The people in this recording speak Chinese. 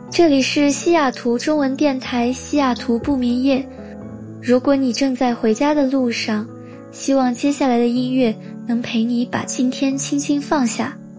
这里是西雅图中文电台西雅图不眠夜。如果你正在回家的路上，希望接下来的音乐能陪你把今天轻轻放下。